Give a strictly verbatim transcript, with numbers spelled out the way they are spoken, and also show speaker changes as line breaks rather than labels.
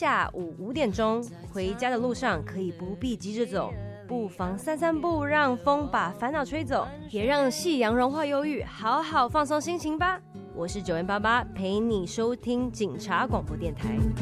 下午五点钟，回家的路上可以不必急着走，不妨散散步，让风把烦恼吹走，也让夕阳融化忧郁，好好放松心情吧。我是九零八八，陪你收听警察广播电台。